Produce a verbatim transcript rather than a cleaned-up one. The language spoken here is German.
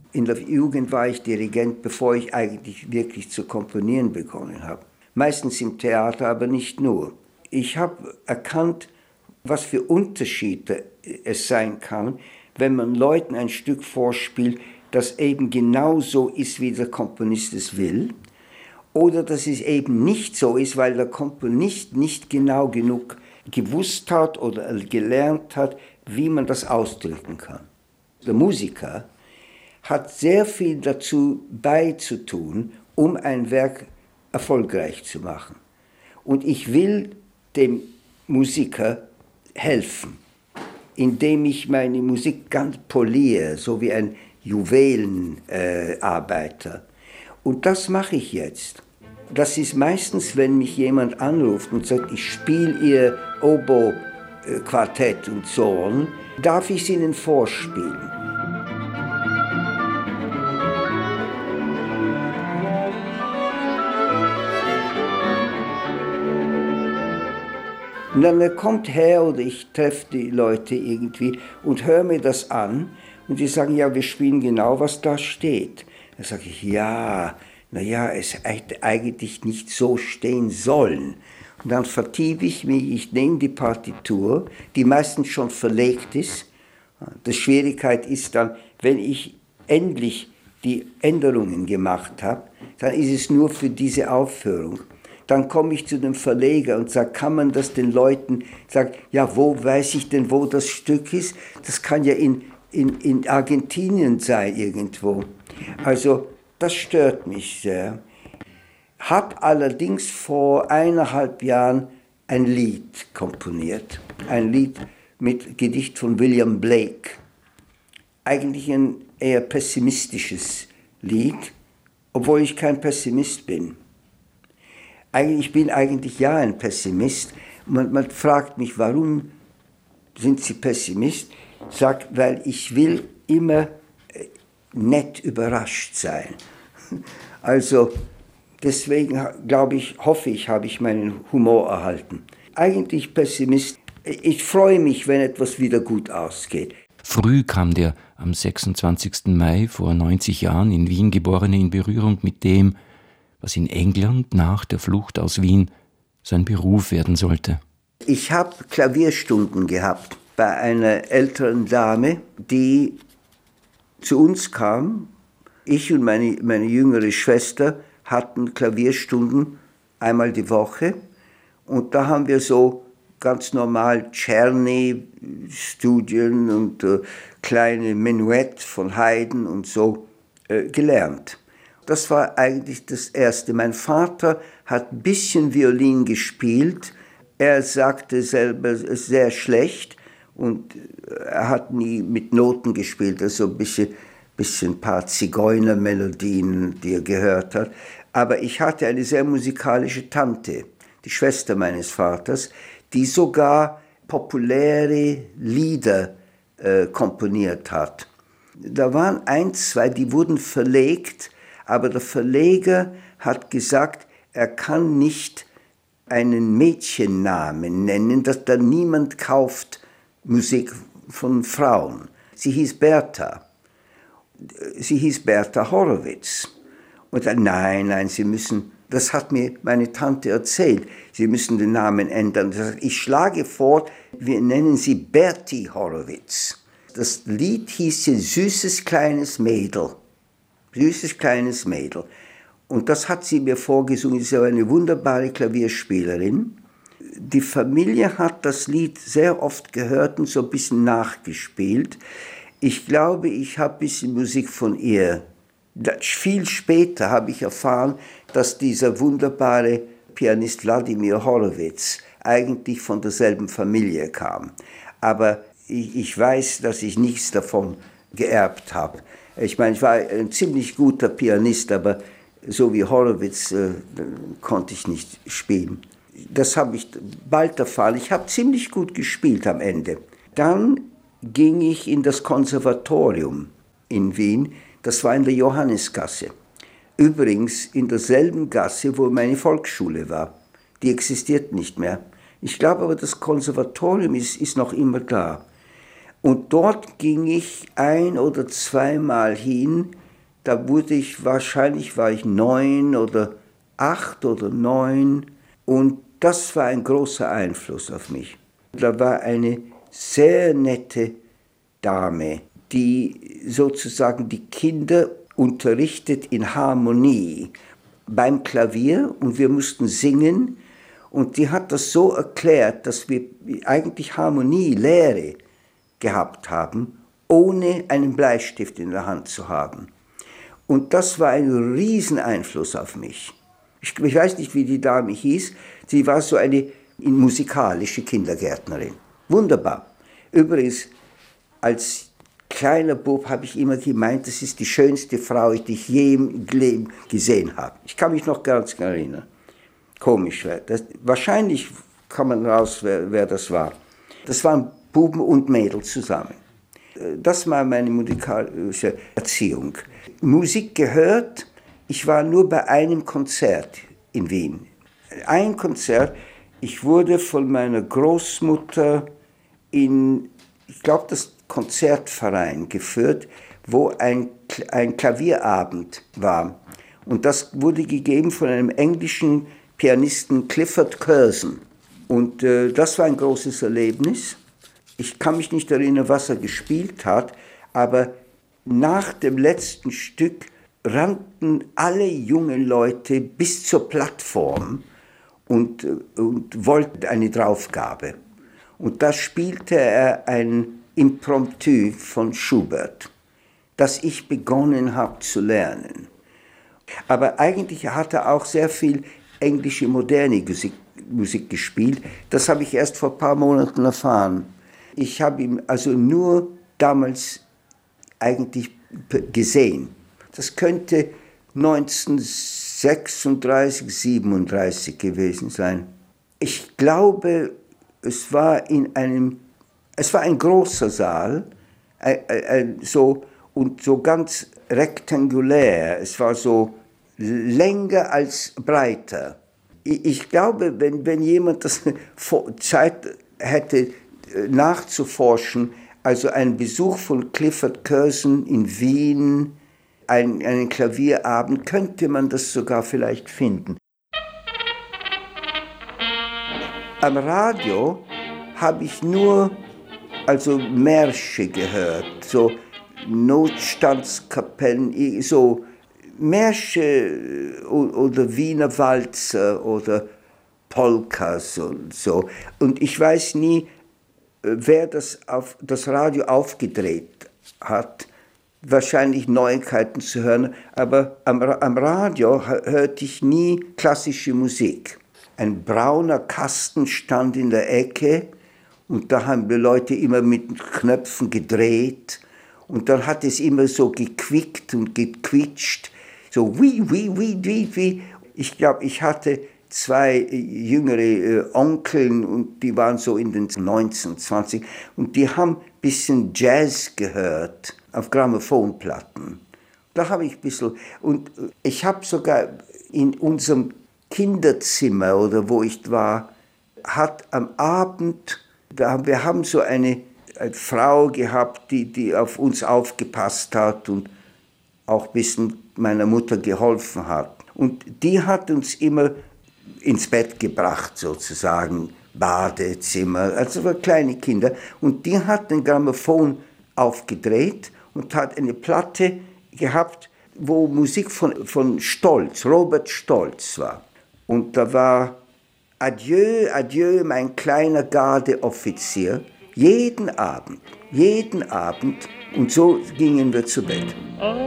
In der Jugend war ich Dirigent, bevor ich eigentlich wirklich zu komponieren begonnen habe. Meistens im Theater, aber nicht nur. Ich habe erkannt, was für Unterschiede es sein kann, wenn man Leuten ein Stück vorspielt, das eben genau so ist, wie der Komponist es will, oder dass es eben nicht so ist, weil der Komponist nicht genau genug gewusst hat oder gelernt hat, wie man das ausdrücken kann. Der Musiker hat sehr viel dazu beizutun, um ein Werk erfolgreich zu machen. Und ich will dem Musiker helfen, indem ich meine Musik ganz poliere, so wie ein Juwelenarbeiter. Äh, und das mache ich jetzt. Das ist meistens, wenn mich jemand anruft und sagt, ich spiele Ihr Oboe-Quartett und so, darf ich es Ihnen vorspielen. Und dann er kommt her oder ich treffe die Leute irgendwie und höre mir das an und die sagen, ja, wir spielen genau, was da steht. Dann sage ich, ja, naja, es hätte eigentlich nicht so stehen sollen. Und dann vertiefe ich mich, ich nehme die Partitur, die meistens schon verlegt ist. Die Schwierigkeit ist dann, wenn ich endlich die Änderungen gemacht habe, dann ist es nur für diese Aufführung. Dann komme ich zu dem Verleger und sage, kann man das den Leuten sagen, ja, wo weiß ich denn, wo das Stück ist? Das kann ja in, in, in Argentinien sein irgendwo. Also das stört mich sehr. Habe allerdings vor eineinhalb Jahren ein Lied komponiert. Ein Lied mit Gedicht von William Blake. Eigentlich ein eher pessimistisches Lied, obwohl ich kein Pessimist bin. Ich bin eigentlich ja ein Pessimist. Man, man fragt mich, warum sind Sie Pessimist? Ich sage, weil ich will immer nett überrascht sein. Also deswegen glaube ich, hoffe ich, habe ich meinen Humor erhalten. Eigentlich Pessimist. Ich freue mich, wenn etwas wieder gut ausgeht. Früh kam der am sechsundzwanzigsten Mai vor neunzig Jahren in Wien Geborene in Berührung mit dem, was in England nach der Flucht aus Wien sein Beruf werden sollte. Ich habe Klavierstunden gehabt bei einer älteren Dame, die zu uns kam. Ich und meine, meine jüngere Schwester hatten Klavierstunden einmal die Woche. Und da haben wir so ganz normal Czerny-Studien und äh, kleine Menuett von Haydn und so äh, gelernt. Das war eigentlich das Erste. Mein Vater hat ein bisschen Violin gespielt. Er sagte selber, es ist sehr schlecht und er hat nie mit Noten gespielt, also ein bisschen, bisschen ein paar Zigeunermelodien, die er gehört hat. Aber ich hatte eine sehr musikalische Tante, die Schwester meines Vaters, die sogar populäre Lieder äh, komponiert hat. Da waren ein, zwei, die wurden verlegt, aber der Verleger hat gesagt, er kann nicht einen Mädchennamen nennen, dass da niemand kauft Musik von Frauen. Sie hieß Bertha. Sie hieß Bertha Horowitz. Und dann, nein, nein, Sie müssen, das hat mir meine Tante erzählt, Sie müssen den Namen ändern. Ich schlage vor, wir nennen sie Bertie Horowitz. Das Lied hieß ja Süßes kleines Mädel. Süßes kleines Mädel. Und das hat sie mir vorgesungen. Sie ist eine wunderbare Klavierspielerin. Die Familie hat das Lied sehr oft gehört und so ein bisschen nachgespielt. Ich glaube, ich habe ein bisschen Musik von ihr. Viel später habe ich erfahren, dass dieser wunderbare Pianist Wladimir Horowitz eigentlich von derselben Familie kam. Aber ich, ich weiß, dass ich nichts davon geerbt habe. Ich meine, ich war ein ziemlich guter Pianist, aber so wie Horowitz äh, konnte ich nicht spielen. Das habe ich bald erfahren. Ich habe ziemlich gut gespielt am Ende. Dann ging ich in das Konservatorium in Wien. Das war in der Johannisgasse. Übrigens in derselben Gasse, wo meine Volksschule war. Die existiert nicht mehr. Ich glaube aber, das Konservatorium ist, ist noch immer da. Und dort ging ich ein- oder zweimal hin. Da wurde ich, wahrscheinlich war ich neun oder acht oder neun. Und das war ein großer Einfluss auf mich. Da war eine sehr nette Dame, die sozusagen die Kinder unterrichtet in Harmonie beim Klavier, und wir mussten singen, und die hat das so erklärt, dass wir eigentlich Harmonielehre gehabt haben, ohne einen Bleistift in der Hand zu haben. Und das war ein Rieseneinfluss auf mich. Ich, ich weiß nicht, wie die Dame hieß, sie war so eine musikalische Kindergärtnerin. Wunderbar. Übrigens, als kleiner Bub habe ich immer gemeint, das ist die schönste Frau, die ich je im Leben gesehen habe. Ich kann mich noch ganz erinnern. Komisch. Das, wahrscheinlich kann man raus, wer, wer das war. Das waren Buben und Mädels zusammen. Das war meine musikalische Erziehung. Musik gehört, ich war nur bei einem Konzert in Wien. Ein Konzert, ich wurde von meiner Großmutter in, ich glaube, das Konzertverein geführt, wo ein, ein Klavierabend war. Und das wurde gegeben von einem englischen Pianisten Clifford Curzon. Und äh, das war ein großes Erlebnis. Ich kann mich nicht erinnern, was er gespielt hat, aber nach dem letzten Stück rannten alle jungen Leute bis zur Plattform und, und wollten eine Draufgabe. Und da spielte er ein Impromptu von Schubert, das ich begonnen habe zu lernen. Aber eigentlich hat er auch sehr viel englische moderne Musik, Musik gespielt. Das habe ich erst vor ein paar Monaten erfahren. Ich habe ihn also nur damals eigentlich gesehen. Das könnte neunzehnhundertsechsunddreißig, siebenunddreißig gewesen sein. Ich glaube, es war in einem, es war ein großer Saal, äh, äh, so, und so ganz rektangulär. Es war so länger als breiter. Ich, ich glaube, wenn, wenn jemand das Zeit hätte, nachzuforschen, also ein Besuch von Clifford Curzon in Wien, ein, einen Klavierabend, könnte man das sogar vielleicht finden. Am Radio habe ich nur also Märsche gehört, so Notstandskapellen, so Märsche oder Wiener Walzer oder Polkas und so. Und ich weiß nie, wer das, auf, das Radio aufgedreht hat, wahrscheinlich Neuigkeiten zu hören, aber am, am Radio hörte ich nie klassische Musik. Ein brauner Kasten stand in der Ecke und da haben die Leute immer mit Knöpfen gedreht und dann hat es immer so gequickt und gequitscht, so wie, wie, wie, wie, wie. Ich glaube, ich hatte zwei jüngere äh, Onkeln und die waren so in den neunzehn, zwanzig und die haben ein bisschen Jazz gehört auf Grammophonplatten. Da habe ich ein bisschen, und ich habe sogar in unserem Kinderzimmer oder wo ich war, hat am Abend, wir haben so eine, eine Frau gehabt, die, die auf uns aufgepasst hat und auch ein bisschen meiner Mutter geholfen hat. Und die hat uns immer ins Bett gebracht, sozusagen, Badezimmer, also für kleine Kinder. Und die hat den Grammophon aufgedreht und hat eine Platte gehabt, wo Musik von, von Stolz, Robert Stolz war. Und da war Adieu, Adieu, mein kleiner Gardeoffizier, jeden Abend, jeden Abend. Und so gingen wir zu Bett.